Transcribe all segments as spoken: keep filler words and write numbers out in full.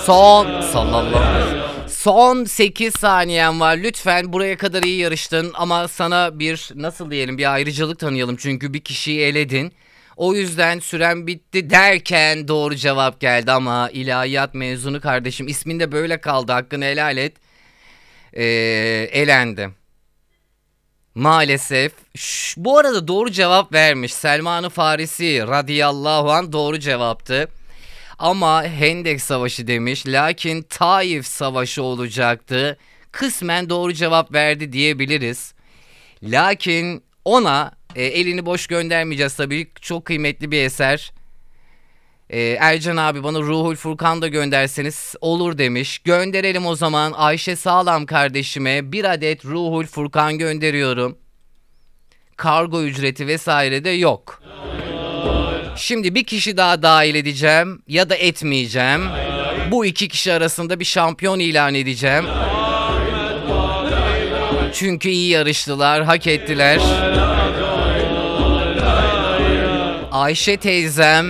Son sallallahu Son sekiz saniyen var. Lütfen buraya kadar iyi yarıştın ama sana bir nasıl diyelim bir ayrıcalık tanıyalım. Çünkü bir kişiyi eledin. O yüzden süren bitti derken doğru cevap geldi ama ilahiyat mezunu kardeşim isminde böyle kaldı, hakkını helal et. Ee, elendi. Maalesef. Şş, bu arada doğru cevap vermiş. Selman-ı Farisi radıyallahu anh doğru cevaptı. Ama Hendek Savaşı demiş. Lakin Taif Savaşı olacaktı. Kısmen doğru cevap verdi diyebiliriz. Lakin ona e, elini boş göndermeyeceğiz tabii. Çok kıymetli bir eser. E, Ercan abi bana Ruhul Furkan da gönderseniz olur demiş. Gönderelim o zaman. Ayşe Sağlam kardeşime bir adet Ruhul Furkan gönderiyorum. Kargo ücreti vesaire de yok. Şimdi bir kişi daha dahil edeceğim ya da etmeyeceğim. Bu iki kişi arasında bir şampiyon ilan edeceğim. Çünkü iyi yarıştılar, hak ettiler. Ayşe teyzem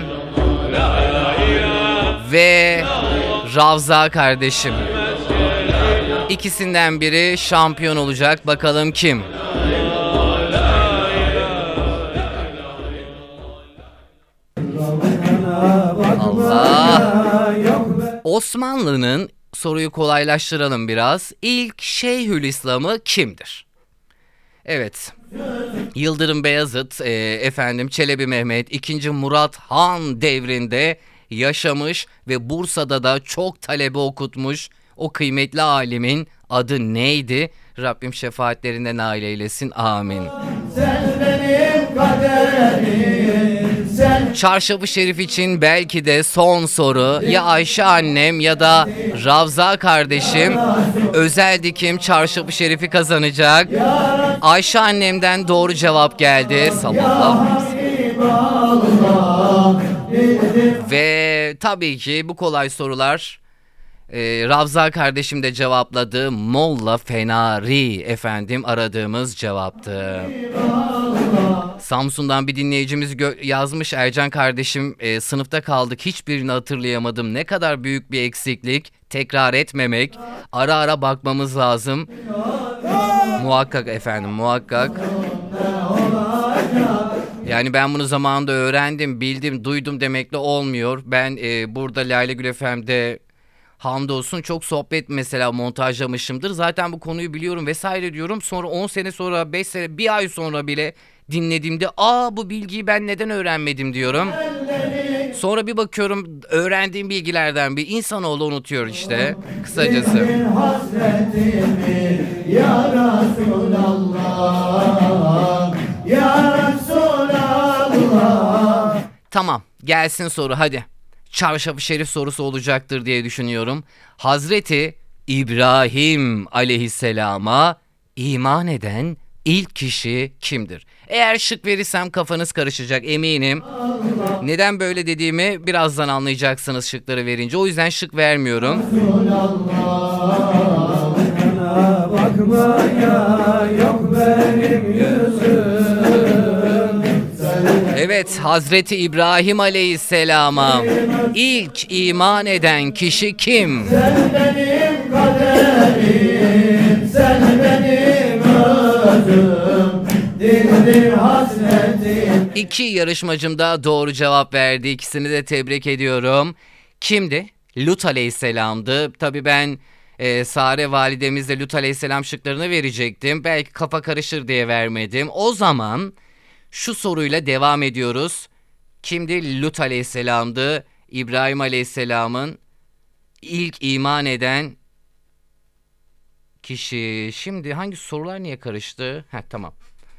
ve Ravza kardeşim. İkisinden biri şampiyon olacak. Bakalım kim? Allah. Osmanlı'nın, soruyu kolaylaştıralım biraz, İlk Şeyhülislam'ı kimdir? Evet. Yıldırım Beyazıt, e, efendim Çelebi Mehmet, ikinci. Murat Han devrinde yaşamış ve Bursa'da da çok talebe okutmuş o kıymetli alimin adı neydi? Rabbim şefaatlerinden nail eylesin. Amin. Sen benim kaderim, sen... Çarşafı Şerif için belki de son soru. Ya Ayşe annem ya da Ravza kardeşim özel dikim Çarşafı Şerif'i kazanacak. Ayşe annemden doğru cevap geldi. Sallallahu aleyhi ve sellem. Ve tabii ki bu kolay sorular Ee, Ravza kardeşim de cevapladı. Molla Fenari efendim aradığımız cevaptı. Samsun'dan bir dinleyicimiz gö- yazmış. Ercan kardeşim e, sınıfta kaldık, hiçbirini hatırlayamadım. Ne kadar büyük bir eksiklik. Tekrar etmemek. Ara ara bakmamız lazım. Muhakkak efendim, muhakkak. Yani ben bunu zamanında öğrendim, bildim, duydum demekle olmuyor. Ben e, burada Lale Gül F M'de hamdolsun çok sohbet mesela montajlamışımdır. Zaten bu konuyu biliyorum vesaire diyorum. Sonra on sene sonra, beş sene, bir ay sonra bile dinlediğimde aa bu bilgiyi ben neden öğrenmedim diyorum. Sonra bir bakıyorum öğrendiğim bilgilerden bir insanoğlu unutuyor işte kısacası. Ya Resulallah, Ya Resulallah. Tamam, gelsin soru hadi. Çarşaf-ı Şerif sorusu olacaktır diye düşünüyorum. Hazreti İbrahim aleyhisselama iman eden ilk kişi kimdir? Eğer şık verirsem kafanız karışacak eminim. Neden böyle dediğimi birazdan anlayacaksınız şıkları verince. O yüzden şık vermiyorum. Evet, Hazreti İbrahim Aleyhisselam'a ilk iman eden kişi kim? Sen benim kaderim, sen benim özüm, dindir hasretim. İki yarışmacım da doğru cevap verdi. İkisini de tebrik ediyorum. Kimdi? Lut Aleyhisselam'dı. Tabii ben e, Sare validemizle Lut Aleyhisselam şıklarını verecektim. Belki kafa karışır diye vermedim. O zaman şu soruyla devam ediyoruz. Kimdi? Lut Aleyhisselam'dı. İbrahim Aleyhisselam'ın ilk iman eden kişi. Şimdi hangi sorular niye karıştı? Heh, tamam.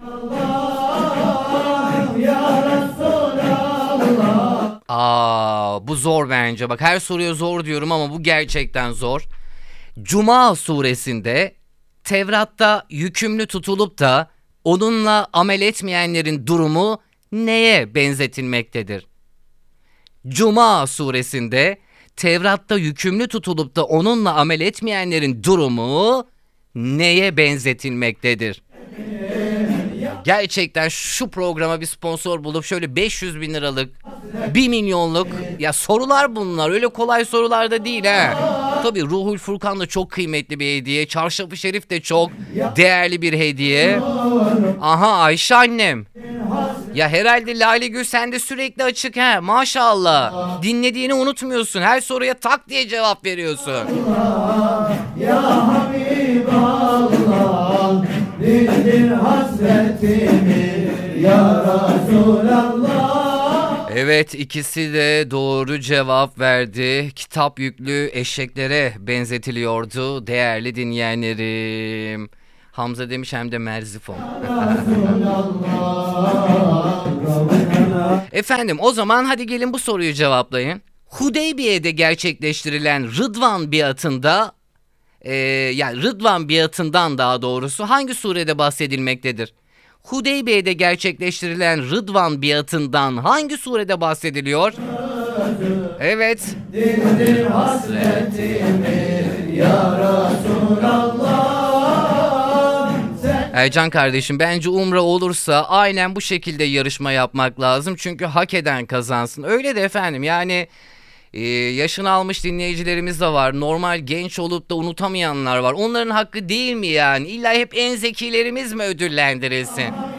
Allah, ya Resulallah. Aa, bu zor bence. Bak her soruya zor diyorum ama bu gerçekten zor. Cuma suresinde Tevrat'ta yükümlü tutulup da onunla amel etmeyenlerin durumu neye benzetilmektedir? Cuma suresinde Tevrat'ta yükümlü tutulup da onunla amel etmeyenlerin durumu neye benzetilmektedir? Gerçekten şu programa bir sponsor bulup şöyle beş yüz bin liralık, bir milyonluk ya sorular bunlar. Öyle kolay sorular da değil ha. Tabii Ruhul Furkan da çok kıymetli bir hediye. Çarşafı Şerif de çok değerli bir hediye. Aha Ayşe annem. Ya herhalde Lale Gül sende sürekli açık ha. Maşallah. Dinlediğini unutmuyorsun. Her soruya tak diye cevap veriyorsun. Ya Habiballah, dindir hasretimi ya Resulallah. Evet, ikisi de doğru cevap verdi. Kitap yüklü eşeklere benzetiliyordu değerli dinleyenlerim. Hamza demiş hem de Merzifon. Efendim o zaman hadi gelin bu soruyu cevaplayın. Hudeybiye'de gerçekleştirilen Rıdvan biatında e, yani Rıdvan biatından daha doğrusu hangi surede bahsedilmektedir? Hudeybiye'de gerçekleştirilen Rıdvan biatından hangi surede bahsediliyor? Evet. Dindir hasretimi ya Resulallah. Ercan kardeşim bence Umre olursa aynen bu şekilde yarışma yapmak lazım. Çünkü hak eden kazansın. Öyle de efendim yani e, yaşını almış dinleyicilerimiz de var. Normal genç olup da unutamayanlar var. Onların hakkı değil mi yani? İlla hep en zekilerimiz mi ödüllendirilsin?